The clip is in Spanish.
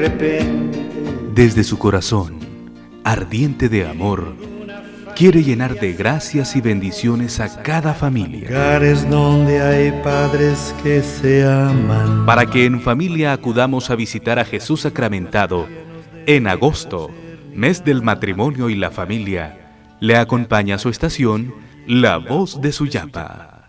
repente. Desde su corazón, ardiente de amor, quiere llenar de gracias y bendiciones a cada familia. Lugares donde hay padres que se aman. Para que en familia acudamos a visitar a Jesús sacramentado, en agosto, mes del matrimonio y la familia, le acompaña su estación, La Voz de Suyapa.